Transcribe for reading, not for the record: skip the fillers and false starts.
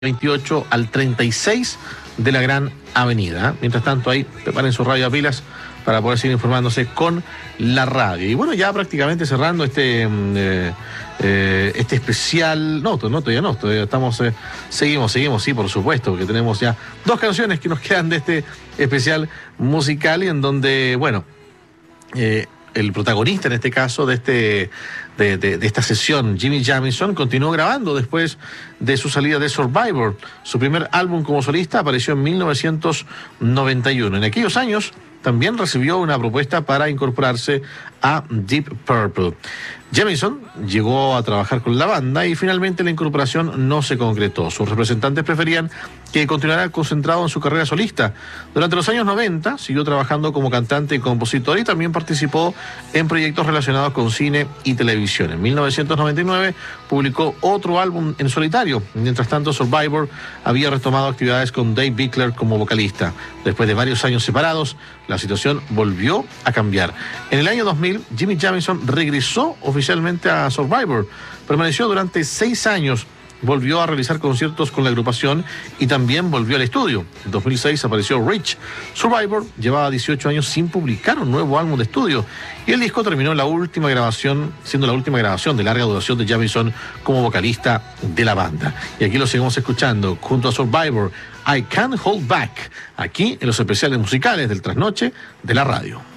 28 al 36 de la Gran Avenida. Mientras tanto, ahí preparen su radio a pilas para poder seguir informándose con la radio. Y bueno, ya prácticamente cerrando este especial. Todavía estamos, seguimos, sí, por supuesto, porque tenemos ya dos canciones que nos quedan de este especial musical y en donde, bueno, el protagonista en este caso de esta sesión, Jimmy Jamison, continuó grabando después de su salida de Survivor. Su primer álbum como solista apareció en 1991. En aquellos años también recibió una propuesta para incorporarse a Deep Purple. Jamison llegó a trabajar con la banda y finalmente la incorporación no se concretó. Sus representantes preferían que continuara concentrado en su carrera solista. Durante los años 90 siguió trabajando como cantante y compositor y también participó en proyectos relacionados con cine y televisión. En 1999 publicó otro álbum en solitario. Mientras tanto, Survivor había retomado actividades con Dave Bickler como vocalista. Después de varios años separados, la situación volvió a cambiar. En el año 2000, Jimmy Jamison regresó oficialmente a Survivor. Permaneció durante 6 años. Volvió a realizar conciertos con la agrupación y también volvió al estudio. En 2006 apareció Rich. Survivor llevaba 18 años sin publicar un nuevo álbum de estudio y el disco terminó siendo la última grabación de larga duración de Jamison como vocalista de la banda. Y aquí lo seguimos escuchando junto a Survivor, I Can't Hold Back, aquí en los especiales musicales del Trasnoche de la radio.